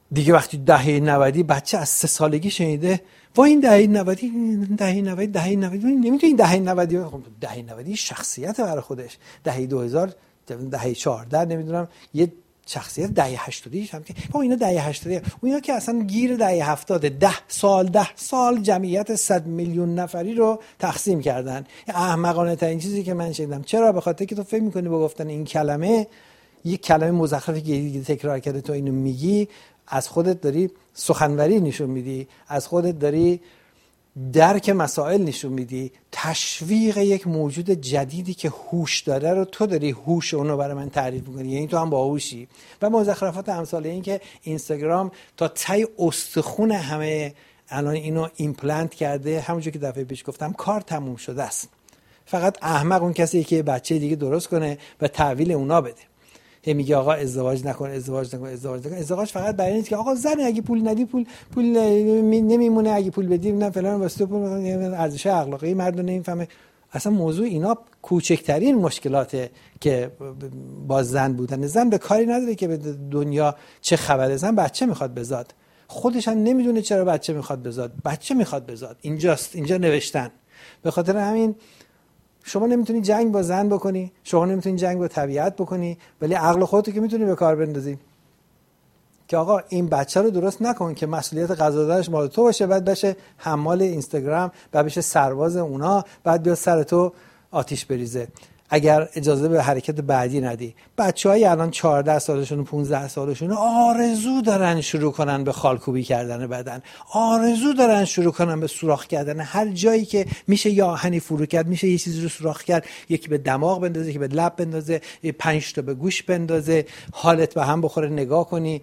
دیگه وقتی دهه 90 بچه از 3 سالگی شنیده وا این دهه 90 نمیتونی دهه 90 شخصیت برای خودش، دهه 2000 دهه 14 نمیدونم یه شخصیت، دهه 80 هم که با اینا دهه 80 اینا که اصلا گیر دهه 70 10 سال جمعیت 100 میلیون نفری رو تقسیم کردن. احمقانه ترین چیزی که من شنیدم. چرا؟ به خاطر که تو فکر می‌کنی با گفتن این کلمه، یک کلمه مزخرفی که دیگه تکرار کرده تو اینو میگی، از خودت داری سخنوری نشون میدی، از خودت داری درک مسائل نشون میدی، تشویق یک موجود جدیدی که هوش داره رو تو داری هوش اونو برای من تعریف میکنی، یعنی تو هم باهوشی. و مزخرفات امثال این که اینستاگرام تا ته استخون همه الان اینو ایمپلنت کرده، همونجوری که دفعه پیش گفتم کار تموم شده است. فقط احمق اون کسی که بچه دیگه درست کنه و تحویل اونا بده. میگه آقا ازدواج نکن. ازدواج فقط برای اینه که آقا زن اگه پول ندی پول نمیمونه، اگه پول بدی نه فلان واسه پول ارزش اخلاقی مرد نمیفهمه. اصلا موضوع اینا کوچکترین مشکلاته که با زن بودن. زن به کاری نداره که به دنیا چه خبره، زن بچه میخواد بزاد، خودش هم نمیدونه چرا بچه میخواد بزاد، بچه میخواد بزاد. اینجاست، اینجا نوشتن. به خاطر همین شما نمیتونی جنگ با زن بکنی، شما نمیتونی جنگ با طبیعت بکنی، ولی عقل خودتو که میتونی به کار بندازی که آقا این بچه رو درست نکن که مسئولیت غذا دادنش مال تو باشه، بعد بشه حمال اینستاگرام، بعد بشه سرباز اونا، بعد بیاد سر تو آتیش بریزه اگر اجازه به حرکت بعدی ندی. بچه‌های الان 14 سالشون و 15 سالشون آرزو دارن شروع کنن به خالکوبی کردن بدن، آرزو دارن شروع کنن به سوراخ کردن هر جایی که میشه، یا آهنی فرو کرد، میشه یه چیزی رو سوراخ کرد، یکی به دماغ بندازه، یکی به لب بندازه، 5 تا به گوش بندازه، حالت به هم بخوره، نگاه کنی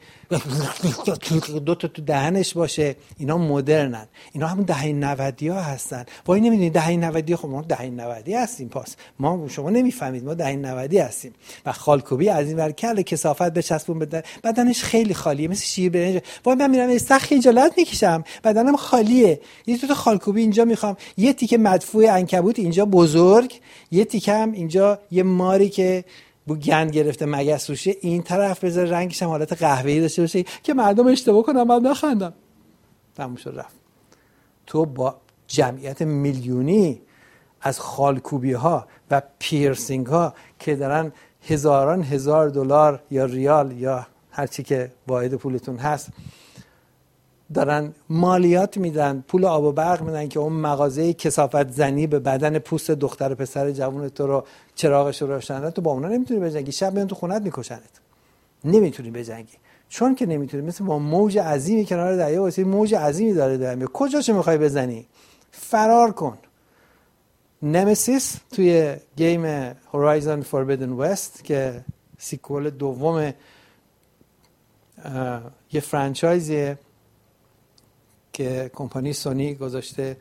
2 تا تو دهنش باشه. اینا مدرنن، اینا همون دهه 90 ها هستن. وای نمیدونید دهه 90 خب ما دهه 90 هستیم، پاس ما شما نمیفهمید ما دهه 90 هستیم. و خالکوبی از این ور کله کثافت بچسبون بده، بدنش خیلی خالیه مثل شیر برنج. وای من میرم استخ خجالت میکشم، بدنم خالیه، یه تو خالکوبی اینجا میخوام، یه تیکه مدفوع عنکبوت اینجا بزرگ، یه تیکه هم اینجا یه ماری که بو گند گرفته مگس روشه این طرف بذار، رنگش هم حالت قهوه‌ای داشته باشه که مردم اشتباه کنن من نخندم. تموم شد رفت. تو با جمعیت میلیونی از خالکوبی ها و پیرسینگ ها که دارن هزاران هزار دلار یا ریال یا هر چی که واحد پولتون هست دارن مالیات میدن، پول آب و برق میدن که اون مغازه کثافت زنی به بدن پوست دختر پسر جوون تو رو چراغش رو روشن، تو با اونا نمیتونی بجنگی، شب میان تو خونت میکشنت. نمیتونی بجنگی چون که نمیتونی. مثل با موج عظیمی کنار دریا واسه موج عظیمی داره میاد، کجاشو میخوای بزنی؟ فرار کن. نمسیس توی گیم هورایزن فوربیدن وست که سیکوال دوم یه فرانچایزیه که کمپانی سونی گذاشته،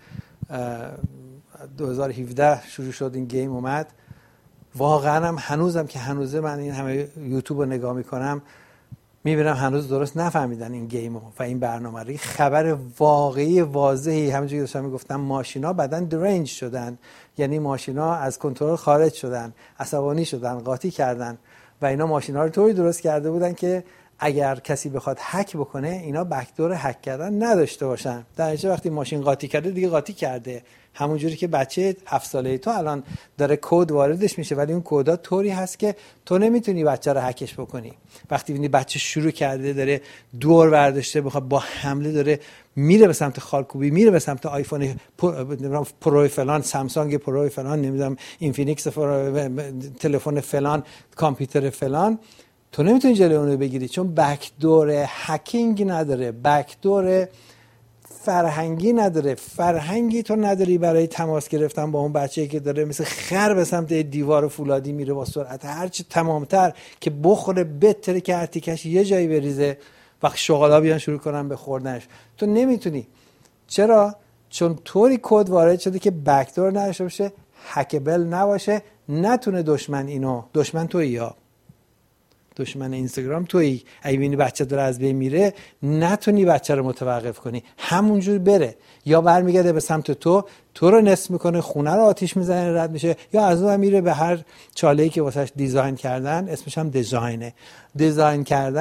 2017 شروع شد این گیم اومد. واقعا هم هنوزم که هنوزه من این همه یوتیوب رو نگاه میکنم میبینم هنوز درست نفهمیدن این گیمو و این برنامه رو. خبر واقعی واضحی همونجوری که داشتم میگفتم، ماشینا بدن درنج شدن، یعنی ماشینا از کنترل خارج شدن، عصبانی شدن، قاطی کردن و اینا ماشینا رو طوری درست کرده بودن که اگر کسی بخواد هک بکنه اینا بکدور هک کردن نداشته باشن. در نتیجه وقتی ماشین قاطی کرده دیگه قاطی کرده، همونجوری که بچه 7 ساله تو الان داره کد واردش میشه ولی اون کدها طوری هست که تو نمیتونی بچه رو هکش بکنی. وقتی ببینی بچه شروع کرده داره دور برداشته بخواد با حمله داره میره به سمت خالکوبی، میره به سمت آیفون پرو فلان، سامسونگ پرو فلان، نمیدونم اینفینیکس تلفن فلان، کامپیوتر فلان، تو نمیتونی جلوی اون رو بگیری چون بکدور هکینگ نداره، بکدور فرهنگی نداره. فرهنگی تو نداری برای تماس گرفتن با اون بچه‌ای که داره مثل خر به سمت دیوار فولادی میره با سرعت هرچی تمامتر که بخوره بهتره که ارتکش یه جایی بریزه، وقت شغلا بیان شروع کنن به خوردنش. تو نمیتونی. چرا؟ چون طوری کد وارد شده که بکدور نداشته باشه، هکبل نباشه، نتونه دشمن اینو، دشمن تویی یا دشمن اینستاگرام تویی، اگه ببینی بچه داره از بین میره نتونی بچه رو متوقف کنی، همونجور بره، یا برمیگرده به سمت تو رو نصف میکنه، خونه رو آتیش میزنه رد میشه، یا از اون میره به هر چاله‌ای که واسش دیزاین کردن، اسمش هم دیزاین کردن